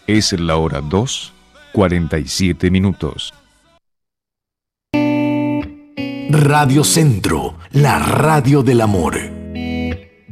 Es la hora 2:47. Radio Centro, la radio del amor.